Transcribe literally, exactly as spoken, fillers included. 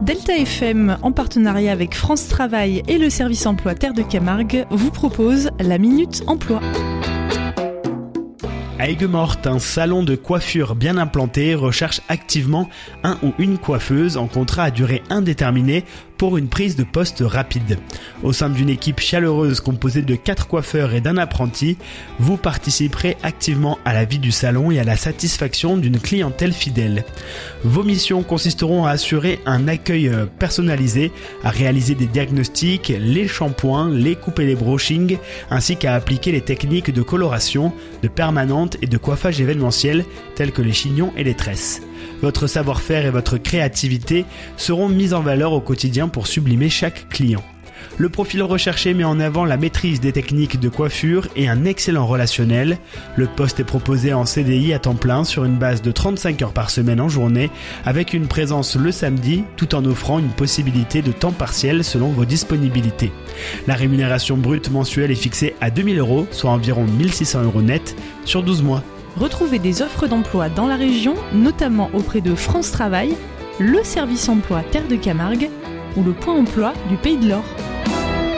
Delta F M, en partenariat avec France Travail et le service emploi Terre de Camargue, vous propose la Minute Emploi. À Aigues-Mortes, un salon de coiffure bien implanté recherche activement un ou une coiffeuse en contrat à durée indéterminée pour une prise de poste rapide. Au sein d'une équipe chaleureuse composée de quatre coiffeurs et d'un apprenti, vous participerez activement à la vie du salon et à la satisfaction d'une clientèle fidèle. Vos missions consisteront à assurer un accueil personnalisé, à réaliser des diagnostics, les shampoings, les coupes et les brushings, ainsi qu'à appliquer les techniques de coloration, de permanente et de coiffage événementiel, tels que les chignons et les tresses. Votre savoir-faire et votre créativité seront mis en valeur au quotidien pour sublimer chaque client. Le profil recherché met en avant la maîtrise des techniques de coiffure et un excellent relationnel. Le poste est proposé en C D I à temps plein sur une base de trente-cinq heures par semaine en journée, avec une présence le samedi, tout en offrant une possibilité de temps partiel selon vos disponibilités. La rémunération brute mensuelle est fixée à deux mille euros, soit environ mille six cents euros net sur douze mois. Retrouvez des offres d'emploi dans la région, notamment auprès de France Travail, le service emploi Terre de Camargue ou le point emploi du Pays de l'Or.